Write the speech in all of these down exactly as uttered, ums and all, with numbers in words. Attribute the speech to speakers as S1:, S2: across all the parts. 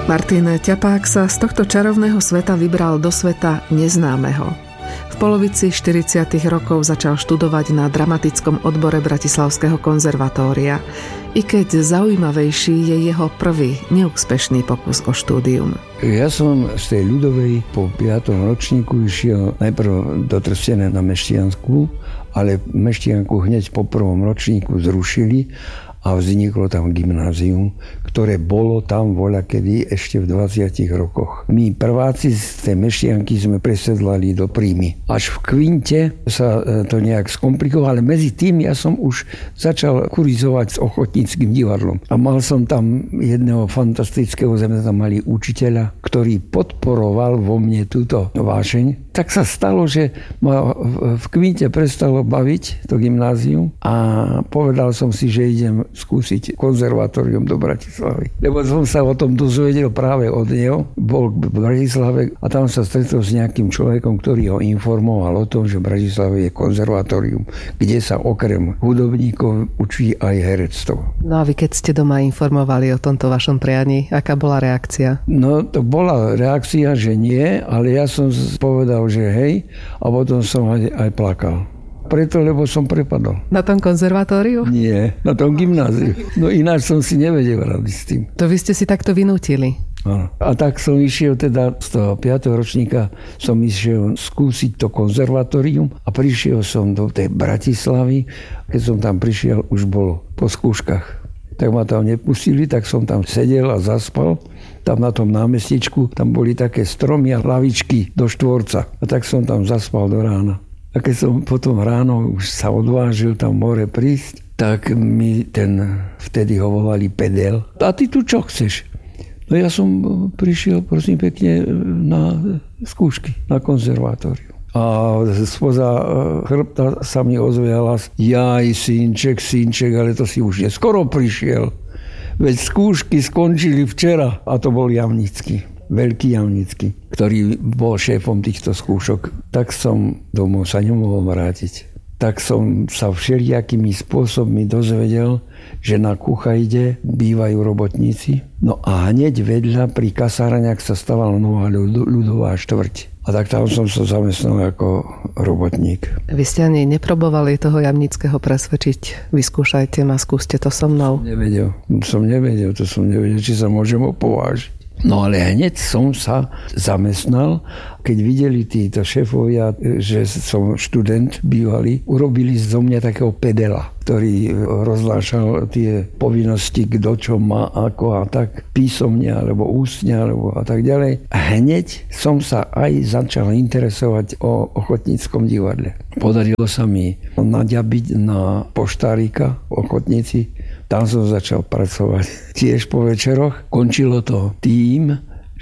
S1: Martin Ťapák sa z tohto čarovného sveta vybral do sveta neznámeho. V polovici štyridsiatych rokov začal študovať na dramatickom odbore Bratislavského konzervatória, i keď zaujímavejší je jeho prvý neúspešný pokus o štúdium.
S2: Ja som z tej ľudovej po piatom ročníku išiel najprv do Trstenej na Mešťansku, ale Mešťanku hneď po prvom ročníku zrušili a vzniklo tam gymnázium, ktoré bolo tam voľakedy ešte v dvadsiatich rokoch. My prváci z tej Mešťanky sme presedlali do Príjmy. Až v Kvinte sa to nejak skomplikovalo, ale medzi tým ja som už začal kurizovať s ochotníckym divadlom. A mal som tam jedného fantastického, sme tam mali učiteľa, ktorý podporoval vo mne túto vášeň. Tak sa stalo, že ma v Kvinte prestalo baviť to gymnázium a povedal som si, že idem skúsiť konzervatórium do Bratislavy. Lebo som sa o tom dozvedel práve od neho. Bol v Bratislave a tam sa stretol s nejakým človekom, ktorý ho informoval o tom, že v Bratislave je konzervatórium, kde sa okrem hudobníkov učí aj herectvo.
S1: No a vy keď ste doma informovali o tomto vašom prianí, aká bola reakcia?
S2: No to bola reakcia, že nie, ale ja som povedal, že hej, a potom som aj, aj plakal. Preto, lebo som prepadol.
S1: Na tom konzervatóriu?
S2: Nie, na tom gymnáziu. No ináč som si nevedel rady s tým.
S1: To vy ste si takto vynútili?
S2: Áno. A tak som išiel teda z toho piateho ročníka som išiel skúsiť to konzervatórium a prišiel som do tej Bratislavy. Keď som tam prišiel, už bolo po skúškach. Tak ma tam nepustili, tak som tam sedel a zaspal. Tam na tom námestičku, tam boli také stromy a lavičky do štvorca. A tak som tam zaspal do rána. A keď som potom ráno už sa odvážil tam more prísť, tak mi ten, vtedy ho volali pedel. A ty tu čo chceš? No ja som prišiel, prosím pekne, na skúšky, na konzervatóriu. A spoza chrbta sa mi ozve hlas: jaj, synček, synček, ale to si už neskoro prišiel. Veď skúšky skončili včera. A to bol Jamnický. Veľký Jamnický, ktorý bol šéfom týchto skúšok. Tak som domov sa nemohol vrátiť. Tak som sa všelijakými spôsobmi dozvedel, že na Kuchajde bývajú robotníci. No a hneď vedľa pri kasárniach sa stavala nová ľudová štvrť. A tak tam som sa zamestnal ako robotník.
S1: Vy ste ani neprobovali toho Jamnického presvedčiť? Vyskúšajte ma, skúste to so mnou.
S2: Nevedel, som nevedel, to som nevedel, či sa môžem opovážiť. No ale hneď som sa zamestnal, keď videli títo šéfovia, že som študent bývalý, urobili zo mňa takého pedela, ktorý rozlášal tie povinnosti, kto čo má, ako a tak, písomne, alebo ústne, alebo a tak ďalej. Hneď som sa aj začal interesovať o ochotníckom divadle. Podarilo sa mi naďabiť na poštárika v Ochotnici. Tam som začal pracovať tiež po večeroch. Končilo to tým,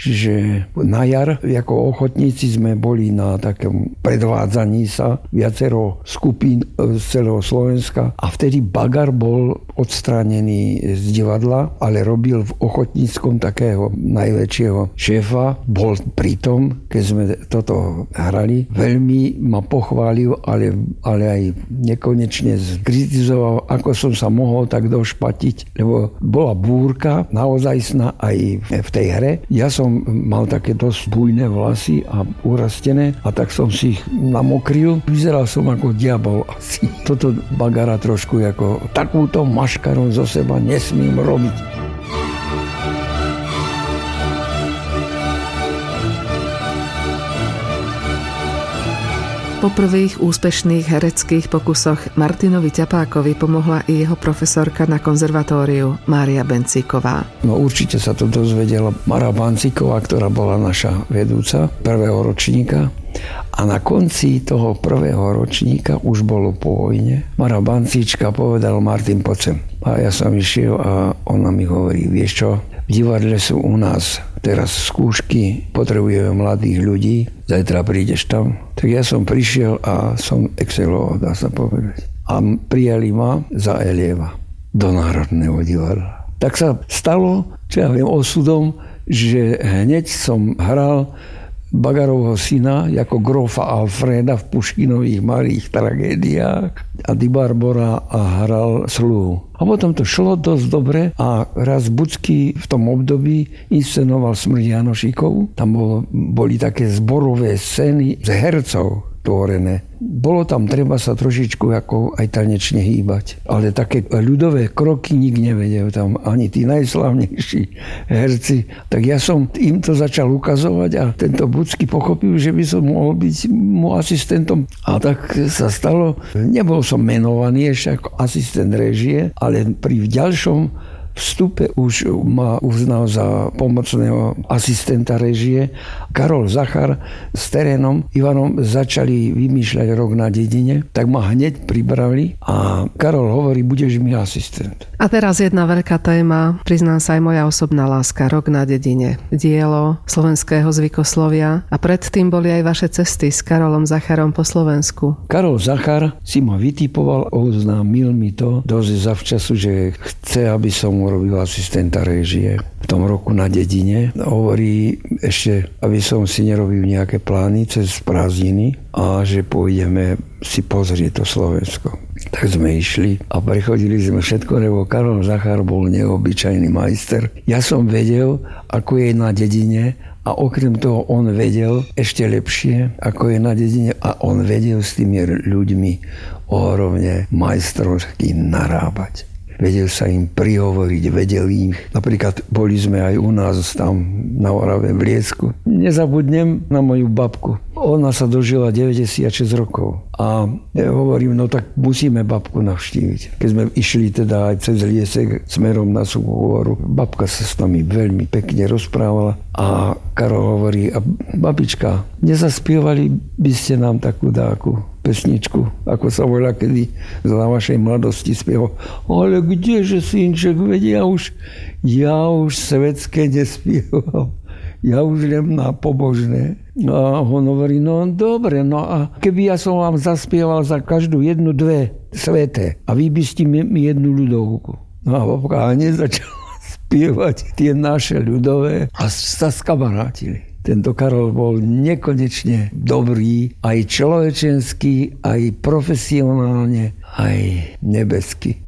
S2: že na jar ako ochotníci sme boli na takom predvádzaní sa viacero skupín z celého Slovenska a vtedy Bagar bol odstránený z divadla, ale robil v ochotníckom takého najväčšieho šéfa. Bol pritom, keď sme toto hrali, veľmi ma pochválil, ale, ale aj nekonečne kritizoval, ako som sa mohol tak došpatiť, lebo bola búrka naozajstná aj v tej hre. Ja som mal také dosť bujné vlasy a urastené a tak som si ich namokril. Vyzeral som ako diabol asi. Toto Bagara trošku ako takúto maškaru zo seba nesmím robiť.
S1: Po prvých úspešných hereckých pokusoch Martinovi Ťapákovi pomohla i jeho profesorka na konzervatóriu Mária Bencíková.
S2: No určite sa to dozvedela Mara Bencíková, ktorá bola naša vedúca prvého ročníka. A na konci toho prvého ročníka už bolo po vojne. Mara Bencíčka povedal: Martin, poď sem. A ja som išiel a ona mi hovorí: vieš čo, v divadle sú u nás teraz skúšky, potrebujeme mladých ľudí, zajtra prídeš tam. Tak ja som prišiel a som exceloval, dá sa povedať. A prijali ma za Elieva do Národného divadla. Tak sa stalo, čo ja viem, osudom, že hneď som hral Bagarovho syna ako grofa Alfreda v Puškinových malých tragédiách a Di Barbora a hral sluhu. A potom to šlo dosť dobre a raz Bucky v tom období inscenoval Smrť Janošíkovú. Tam bolo, boli také zborové scény z hercov tvorené. Bolo tam treba sa trošičku ako aj tanečne hýbať. Ale také ľudové kroky nik nevedel tam, ani tí najslavnejší herci. Tak ja som im to začal ukazovať a tento Bucky pochopil, že by som mohol byť mu asistentom. A tak sa stalo. Nebol som menovaný ešte ako asistent réžie, ale pri ďalšom vstupe už ma uznal za pomocného asistenta réžie. Karol Zachar s terénom Ivanom začali vymýšľať Rok na dedine, tak ma hneď pribrali a Karol hovorí, budeš mi asistent.
S1: A teraz jedna veľká téma, priznám sa aj moja osobná láska, Rok na dedine. Dielo slovenského zvykoslovia a predtým boli aj vaše cesty s Karolom Zacharom po Slovensku.
S2: Karol Zachar si ma vytipoval, oznámil mi to dosť zavčasu, že chce, aby som robil asistenta réžie v tom Roku na dedine. Hovorí ešte, aby som si nerobil nejaké plány cez prázdniny a že pôjdeme si pozrieť to Slovensko. Tak sme išli a prechodili sme všetko, lebo Karol Zachar bol neobyčajný majster. Ja som vedel, ako je na dedine a okrem toho on vedel ešte lepšie, ako je na dedine a on vedel s tými ľuďmi ohromne majstrovsky narábať. Vedel sa im prihovoriť, vedel im. Napríklad boli sme aj u nás tam na Orave v Liecku. Nezabudnem na moju babku. Ona sa dožila deväťdesiatšesť rokov. A ja hovorím, no tak musíme babku navštíviť. Keď sme išli teda aj cez Liesek smerom na Suchú. Babka sa s nami veľmi pekne rozprávala. A Karol hovorí, a babička, nezaspievali by ste nám takú dáku pesničku, ako sa voľa kedy za vašej mladosti spieval. Ale kdeže, synček, veď ja už, ja už svetské nespieval. Ja už idem na pobožné. A on hovorí, no dobre, no a keby ja som vám zaspieval za každú jednu, dve sveté a vy by ste mi jednu ľudovku. No a babka hneď začala spievať tie naše ľudové a sa skamarátili. Tento Karol bol nekonečne dobrý, aj človečenský, aj profesionálne, aj nebeský.